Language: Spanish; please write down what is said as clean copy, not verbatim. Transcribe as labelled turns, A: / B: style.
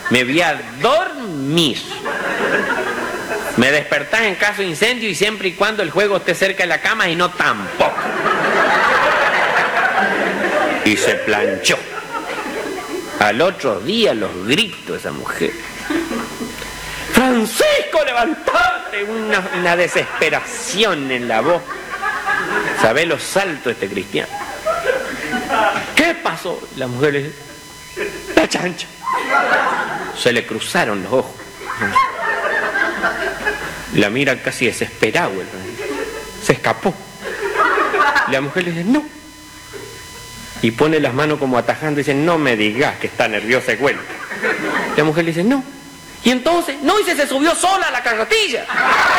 A: Me voy a dormir. Me despertás en caso de incendio y siempre y cuando el juego esté cerca de la cama y no tampoco. Y se planchó. Al otro día los gritos de esa mujer. Francisco, levantate. Una desesperación en la voz. ¿Sabés los saltos de este cristiano? ¿Qué pasó? La mujer le dice, la chancha. Se le cruzaron los ojos. La mira casi desesperado. Se escapó. La mujer le dice, no. Y pone las manos como atajando y dice, no me digas que está nerviosa de vuelta. La mujer le dice, no. Y entonces, no, y se subió sola a la carretilla.